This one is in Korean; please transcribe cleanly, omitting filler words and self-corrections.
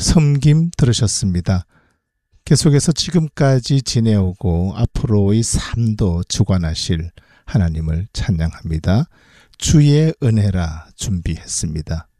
섬김 들으셨습니다. 계속해서 지금까지 지내오고 앞으로의 삶도 주관하실 하나님을 찬양합니다. 주의 은혜라 준비했습니다.